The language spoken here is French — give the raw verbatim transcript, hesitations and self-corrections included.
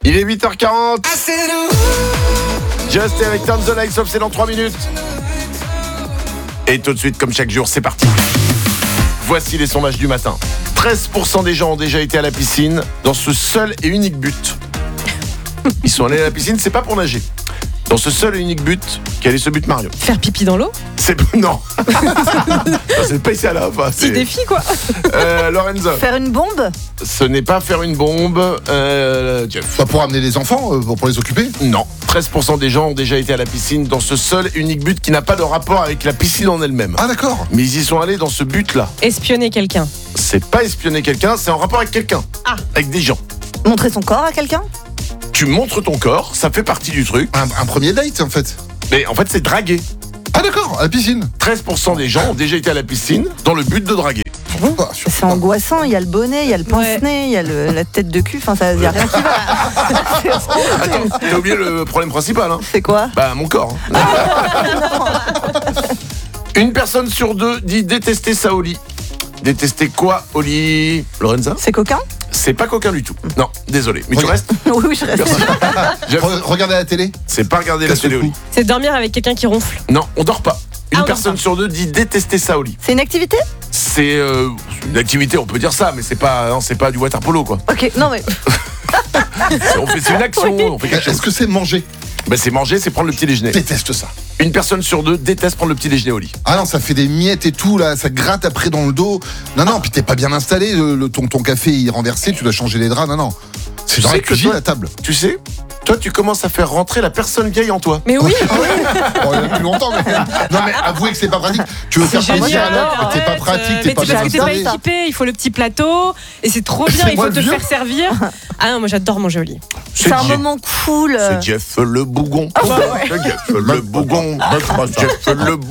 Il est huit heures quarante. Just avec Turn the Lights Off, c'est dans trois minutes. Et tout de suite, comme chaque jour, c'est parti. Voici les sondages du matin. treize pour cent des gens ont déjà été à la piscine dans ce seul et unique but. Ils sont allés à la piscine, c'est pas pour nager. Dans ce seul et unique but, quel est ce but, Mario? Faire pipi dans l'eau? C'est non. C'est pas ici à la enfin, Petit défi quoi. Euh, Lorenzo. Faire une bombe? Ce n'est pas faire une bombe. Euh, Jeff. Pas pour amener les enfants, euh, pour, pour les occuper? Non. treize pour cent des gens ont déjà été à la piscine dans ce seul et unique but qui n'a pas de rapport avec la piscine en elle-même. Ah d'accord. Mais ils y sont allés dans ce but-là. Espionner quelqu'un. C'est pas espionner quelqu'un, c'est en rapport avec quelqu'un. Ah. Avec des gens. Montrer son corps à quelqu'un? Tu montres ton corps, ça fait partie du truc. Un, un premier date en fait. Mais en fait, c'est draguer. Ah d'accord, à la piscine. treize pour cent des gens ont déjà été à la piscine dans le but de draguer. Ah, C'est angoissant, il y a le bonnet, il y a le pince-nez, il y a le- la tête de cul, enfin ça, il y a rien qui va. Attends, t'as oublié le problème principal, hein? C'est quoi? Bah, mon corps. hein. Une personne sur deux dit détester ça au lit. Détester quoi au lit, Lorenza? C'est coquin? C'est pas coquin du tout. Non, désolé. Mais tu Regarde. restes? Oui, oui, je reste. Merci. Jeff, Re- Regardez la télé. c'est pas regarder la Casse télé le au lit. cou. C'est dormir avec quelqu'un qui ronfle. Non, on dort pas. Une Ah, on dort personne pas. sur deux dit détester ça au lit. C'est une activité? C'est euh, une activité, on peut dire ça, mais c'est pas, non, c'est pas du water polo quoi. Ok, non mais C'est, on fait, c'est une action, Oui. on fait quelque chose. Est-ce que c'est manger? Bah, c'est manger, c'est prendre le petit déjeuner. Je déteste ça. Une personne sur deux déteste prendre le petit déjeuner au lit. Ah non, ça fait des miettes et tout là, ça gratte après dans le dos. Non non, puis t'es pas bien installé, le, le- ton, ton café il est renversé, tu dois changer les draps. Non non. C'est Tu dans sais la que cuisine toi- à table. Tu sais, toi tu commences à faire rentrer la personne vieille en toi. Mais oui. Bon, il y a plus longtemps, mais non mais avouez que c'est pas pratique. Tu veux faire plaisir à Génial, l'autre, t'es pas arrête, pratique, euh, t'es mais pas c'est bien parce que t'es pas installé. équipé, il faut le petit plateau et c'est trop bien, C'est il moi faut le te vieux. faire servir. Ah non, moi j'adore manger au lit. c'est un Jeff- moment cool. C'est Jeff le bougon. ouais. C'est Jeff le bougon. Jeff le bougon.